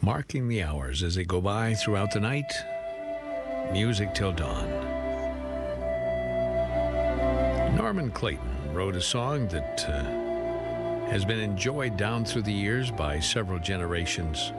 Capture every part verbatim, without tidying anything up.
marking the hours as they go by throughout the night. Music till dawn. Norman Clayton wrote a song that uh, has been enjoyed down through the years by several generations.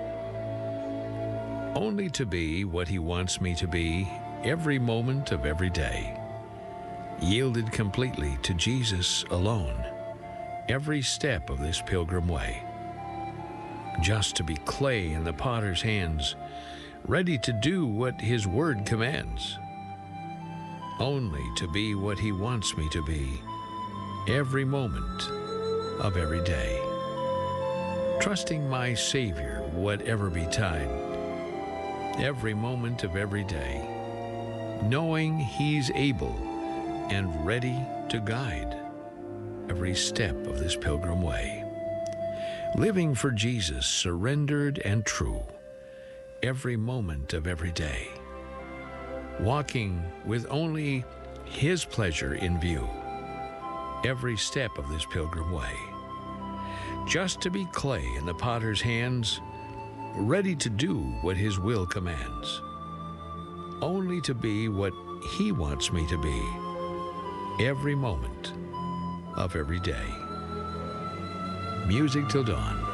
Only to be what he wants me to be every moment of every day. Yielded completely to Jesus alone, every step of this pilgrim way. Just to be clay in the potter's hands, ready to do what his word commands. Only to be what he wants me to be, every moment of every day. Trusting my Savior, whatever betide, every moment of every day. Knowing he's able and ready to guide every step of this pilgrim way. Living for Jesus, surrendered and true, every moment of every day. Walking with only his pleasure in view, every step of this pilgrim way. Just to be clay in the potter's hands, ready to do what his will commands. Only to be what he wants me to be, every moment of every day. Music till dawn.